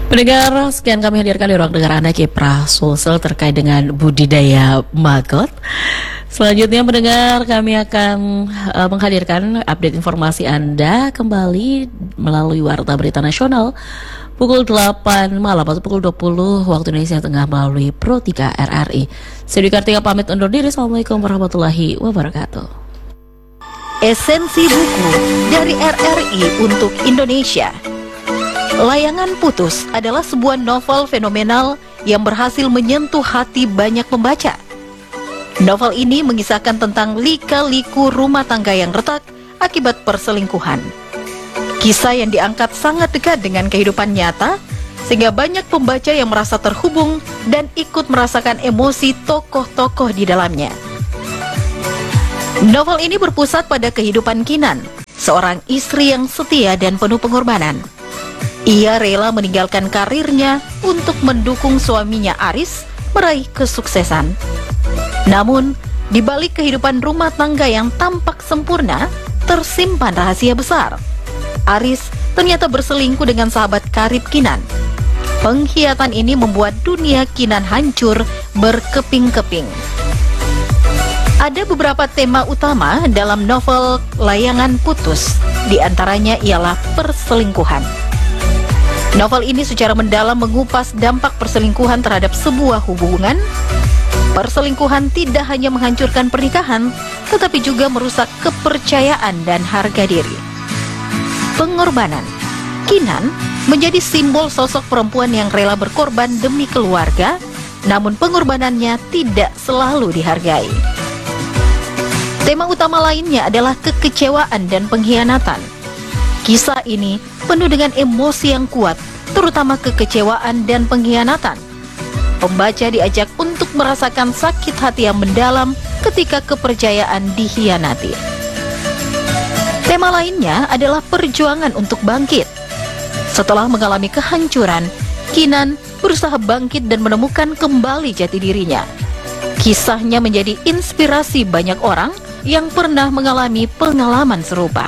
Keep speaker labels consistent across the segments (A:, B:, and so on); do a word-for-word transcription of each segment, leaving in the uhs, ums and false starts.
A: Pendengar, sekian kami hadirkan di ruang dengar Anda Kiprah Sulsel terkait dengan budidaya maggot. Selanjutnya pendengar, kami akan uh, menghadirkan update informasi Anda kembali melalui Warta Berita Nasional pukul delapan malam atau pukul dua puluh waktu Indonesia Tengah melalui Pro tiga R R I. Saya Dwi Kartika pamit undur diri. Assalamualaikum warahmatullahi wabarakatuh.
B: Esensi buku dari R R I untuk Indonesia. Layangan Putus adalah sebuah novel fenomenal yang berhasil menyentuh hati banyak pembaca. Novel ini mengisahkan tentang lika-liku rumah tangga yang retak akibat perselingkuhan. Kisah yang diangkat sangat dekat dengan kehidupan nyata, sehingga banyak pembaca yang merasa terhubung dan ikut merasakan emosi tokoh-tokoh di dalamnya. Novel ini berpusat pada kehidupan Kinan, seorang istri yang setia dan penuh pengorbanan. Ia rela meninggalkan karirnya untuk mendukung suaminya Aris meraih kesuksesan. Namun, di balik kehidupan rumah tangga yang tampak sempurna, tersimpan rahasia besar. Aris ternyata berselingkuh dengan sahabat karib Kinan. Pengkhianatan ini membuat dunia Kinan hancur berkeping-keping. Ada beberapa tema utama dalam novel Layangan Putus, di antaranya ialah perselingkuhan. Novel ini secara mendalam mengupas dampak perselingkuhan terhadap sebuah hubungan. Perselingkuhan tidak hanya menghancurkan pernikahan, tetapi juga merusak kepercayaan dan harga diri. Pengorbanan. Kinan menjadi simbol sosok perempuan yang rela berkorban demi keluarga, namun pengorbanannya tidak selalu dihargai. Tema utama lainnya adalah kekecewaan dan pengkhianatan. Kisah ini penuh dengan emosi yang kuat, terutama kekecewaan dan pengkhianatan. Pembaca diajak untuk merasakan sakit hati yang mendalam ketika kepercayaan dikhianati. Tema lainnya adalah perjuangan untuk bangkit. Setelah mengalami kehancuran, Kinan berusaha bangkit dan menemukan kembali jati dirinya. Kisahnya menjadi inspirasi banyak orang yang pernah mengalami pengalaman serupa.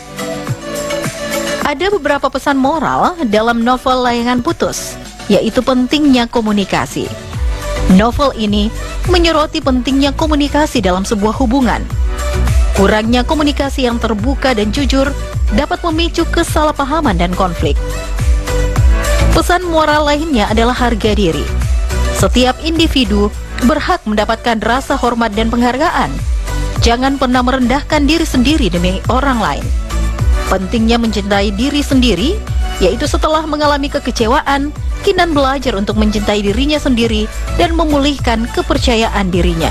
B: Ada beberapa pesan moral dalam novel Layangan Putus, yaitu pentingnya komunikasi. Novel ini menyoroti pentingnya komunikasi dalam sebuah hubungan. Kurangnya komunikasi yang terbuka dan jujur dapat memicu kesalahpahaman dan konflik. Pesan moral lainnya adalah harga diri. Setiap individu berhak mendapatkan rasa hormat dan penghargaan. Jangan pernah merendahkan diri sendiri demi orang lain. Pentingnya mencintai diri sendiri, yaitu setelah mengalami kekecewaan, Kinan belajar untuk mencintai dirinya sendiri dan memulihkan kepercayaan dirinya.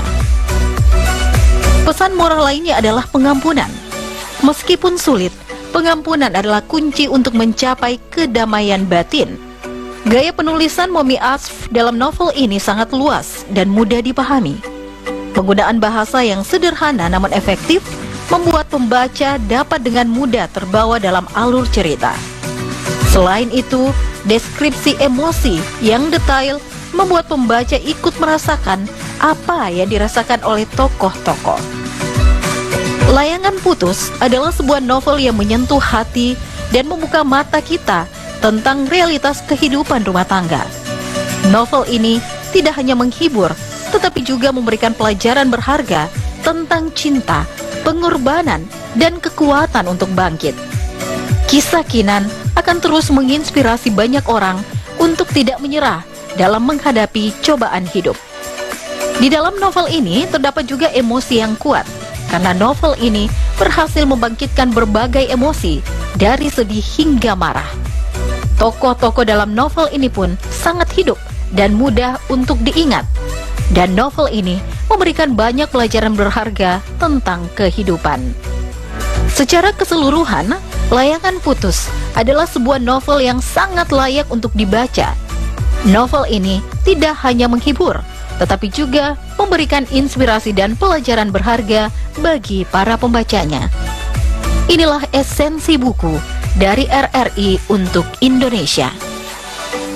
B: Pesan moral lainnya adalah pengampunan. Meskipun sulit, pengampunan adalah kunci untuk mencapai kedamaian batin. Gaya penulisan Momi Asf dalam novel ini sangat luas dan mudah dipahami. Penggunaan bahasa yang sederhana namun efektif membuat pembaca dapat dengan mudah terbawa dalam alur cerita. Selain itu, deskripsi emosi yang detail membuat pembaca ikut merasakan apa yang dirasakan oleh tokoh-tokoh. Layangan Putus adalah sebuah novel yang menyentuh hati dan membuka mata kita tentang realitas kehidupan rumah tangga. Novel ini tidak hanya menghibur, tetapi juga memberikan pelajaran berharga tentang cinta, pengorbanan, dan kekuatan untuk bangkit. Kisah Kinan akan terus menginspirasi banyak orang untuk tidak menyerah dalam menghadapi cobaan hidup. Di dalam novel ini terdapat juga emosi yang kuat, karena novel ini berhasil membangkitkan berbagai emosi dari sedih hingga marah. Tokoh-tokoh dalam novel ini pun sangat hidup dan mudah untuk diingat. Dan novel ini memberikan banyak pelajaran berharga tentang kehidupan. Secara keseluruhan, Layangan Putus adalah sebuah novel yang sangat layak untuk dibaca. Novel ini tidak hanya menghibur, tetapi juga memberikan inspirasi dan pelajaran berharga bagi para pembacanya. Inilah esensi buku dari R R I untuk Indonesia.